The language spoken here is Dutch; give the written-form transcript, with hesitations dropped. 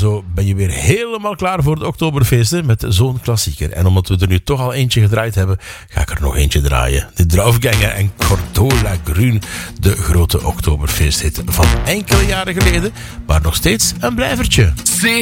zo ben je weer helemaal klaar voor het Oktoberfeest met zo'n klassieker. En omdat we er nu toch al eentje gedraaid hebben, ga ik er nog eentje draaien. De Draufgänger en Cordola Grün, de grote Oktoberfeesthit van enkele jaren geleden, maar nog steeds een blijvertje.